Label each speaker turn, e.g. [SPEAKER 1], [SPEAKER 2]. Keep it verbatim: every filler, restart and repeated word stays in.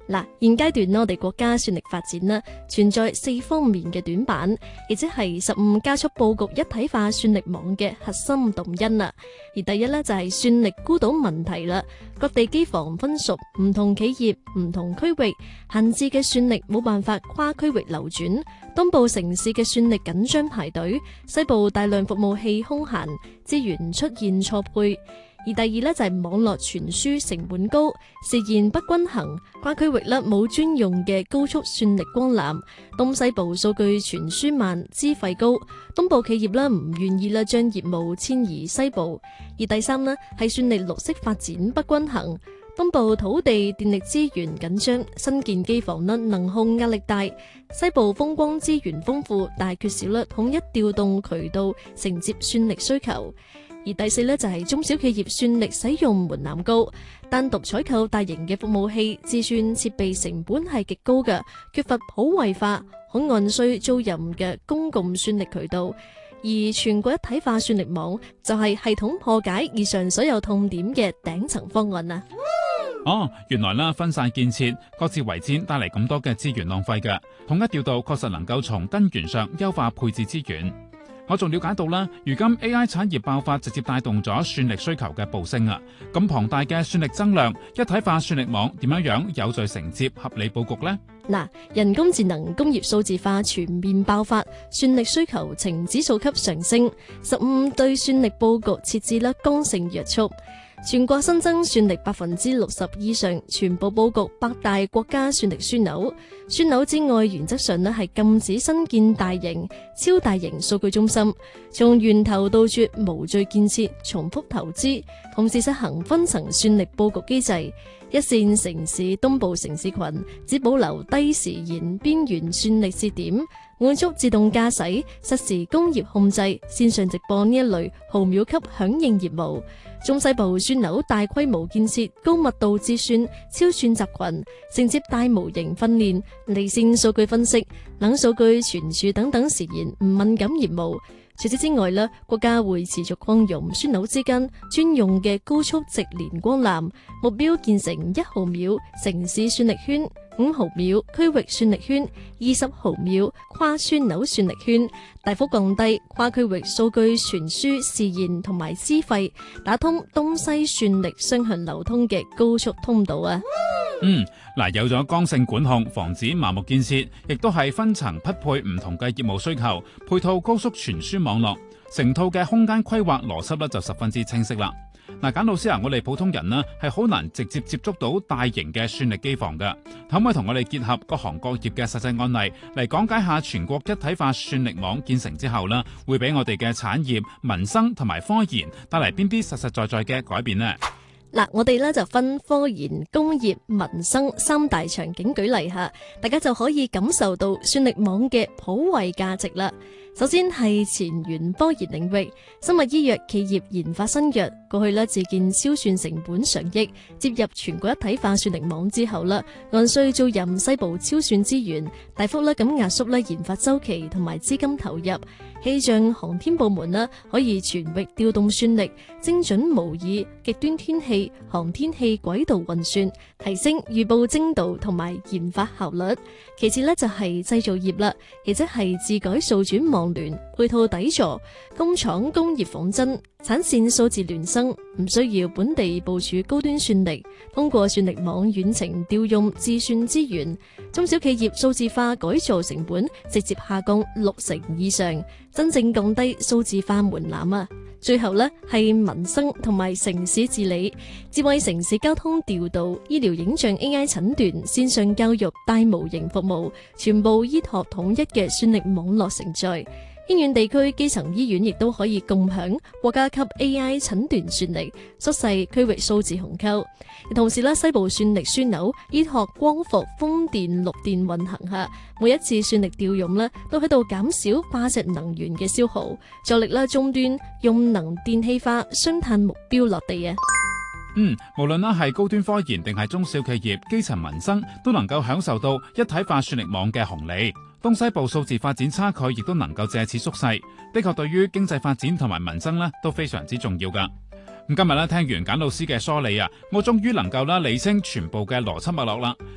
[SPEAKER 1] 嗱，現階段呢，我哋國家算力發展呢，存在四方面嘅短板，亦即係實務加速佈局一體化算力網嘅核心動因啦。而第一呢，就係算力孤島問題啦，各地機房分屬唔同企業、唔同區域，閒置嘅算力冇辦法跨區域流轉，東部城市嘅算力緊張排隊，西部大量服務器空閒，資源出現錯配。而第二呢，就係網絡傳輸成本高，時延不均衡，跨區域呢冇專用嘅高速算力光纜，東西部數據傳輸慢，資費高，東部企業呢唔願意啦將業務遷移西部。而第三呢，係算力綠色發展不均衡，東部土地電力資源緊張，新建機房呢能控壓力大，西部風光資源豐富，但係缺少啦統一調動渠道承接算力需求。而第四呢，就係中小企業算力使用門檻高，單獨採購大型嘅服務器，自算設備成本係極高嘅，缺乏普惠化，可按需租賃嘅公共算力渠道。而全國一體化算力網就係系統破解以上所有痛點嘅頂層方案啊！
[SPEAKER 2] 哦，原來啦，分散建設，各自為戰，帶嚟咁多嘅資源浪費嘅，統一調度確實能夠從根源上優化配置資源。我仲了解到啦，如今 A I 產業爆發直接帶動咗算力需求嘅暴升啊！咁龐大嘅算力增量，一體化算力網點樣樣有序承接合理佈局呢？
[SPEAKER 1] 嗱，人工智能、工業數字化全面爆發，算力需求呈指數級上升，十五對算力佈局設置啦剛性約束。全國新增算力百分之六十以上，全部佈局八大國家算力樞紐。樞紐之外，原則上呢係禁止新建大型、超大型數據中心，從源頭杜絕無序建設、重複投資，同時實行分層算力佈局機制。一線城市東部城市群只保留低時延邊緣算力節點，滿足自動駕駛、實時工業控制、線上直播呢一類毫秒級響應業務。中西部樞紐大規模建設高密度智算、超算集群，承接大模型訓練、離線數據分析、冷數據傳輸等等時延唔敏感業務。除此之外呢，國家會持續擴容樞紐之間專用嘅高速直連光纜，目標建成一毫秒城市算力圈、五毫秒區域算力圈、二十毫秒跨樞紐算力圈，大幅降低跨區域數據傳輸時延同埋資費，打通東西算力雙向流通嘅高速通道啊！
[SPEAKER 2] 嗯，嗱，有咗剛性管控，防止盲目建設，亦都係分層匹配唔同嘅業務需求，配套高速傳輸網絡，成套嘅空間規劃邏輯咧就十分之清晰啦。嗱，簡老師啊，我哋普通人呢係好難直接接觸到大型嘅算力機房嘅，可唔可以同我哋結合各行各業嘅實際案例嚟講解下全國一體化算力網建成之後呢，會俾我哋嘅產業、民生同埋科研帶嚟邊啲實實在在嘅改變呢？
[SPEAKER 1] 嗱，我哋咧就分科研、工業、民生三大場景舉例下，大家就可以感受到算力網嘅普惠價值啦。首先係前沿科研領域，生物醫藥企業研發新藥，過去咧自建超算成本上億，接入全國一體化算力網之後啦，按需租任西部超算資源，大幅咧咁壓縮咧研發周期同埋資金投入。氣象航天部門呢可以全域調動算力，精準模擬極端天氣、航天器軌道運算，提升預報精度同埋研發效率。其次呢就係製造業啦，亦即係自改數轉網聯，配套底座，工廠工業仿真，產線數字孿生，唔需要本地部署高端算力，通過算力網遠程調用自算資源，中小企業數字化改造成本直接下降六成以上，真正降低數字化門檻啊！最後呢係民生同埋城市治理，智慧城市交通調度、醫療影像 A I 診斷、線上教育、大模型服務，全部依託統一嘅算力網絡承載。偏遠地區基層醫院亦都可以共享國家級 A I 診斷算力，縮細區域數字鴻溝。同時咧，西部算力樞紐依託光伏、風電、綠電運行下，每一次算力調用咧，都喺度減少化石能源嘅消耗，助力咧終端用能電氣化雙碳目標落地啊！
[SPEAKER 2] 嗯，無論啦係高端科研定係中小企業、基層民生，都能夠享受到一體化算力網嘅紅利。東西部數字發展差距亦都能夠借此縮細，的確對於經濟發展同埋民生呢都非常之重要噶。咁今日咧聽完簡老師嘅梳理啊，我終於能夠啦理清全部嘅邏輯脈絡啦。